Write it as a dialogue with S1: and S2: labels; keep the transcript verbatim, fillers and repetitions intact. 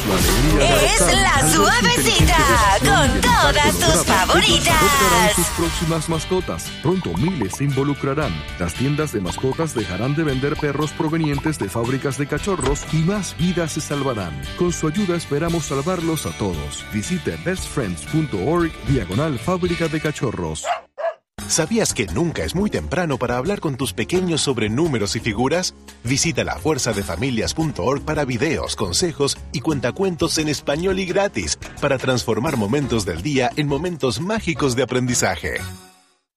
S1: la alegría de
S2: Es
S1: adoptar.
S2: la
S1: Al ver su
S2: suavecita,
S1: inteligente
S2: con
S1: decisión y el
S2: todas
S1: impacto
S2: tus
S1: logrado,
S2: favoritas.
S1: ellos adoptarán sus próximas mascotas. Pronto miles se involucrarán. Las tiendas de mascotas dejarán de vender perros provenientes de fábricas de cachorros y más vidas se salvarán. Con su ayuda esperamos salvarlos a todos. Visite bestfriends punto org diagonal fábrica de cachorros.
S3: ¿Sabías que nunca es muy temprano para hablar con tus pequeños sobre números y figuras? Visita la fuerza de familias punto org para videos, consejos y cuentacuentos en español y gratis para transformar momentos del día en momentos mágicos de aprendizaje.